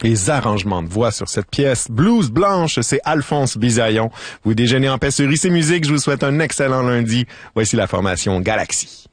Les arrangements de voix sur cette pièce Blues Blanche, c'est Alphonse Bisaillon. Vous déjeunez en paix sur IC Musique, je vous souhaite un excellent lundi. Voici la formation Galaxy.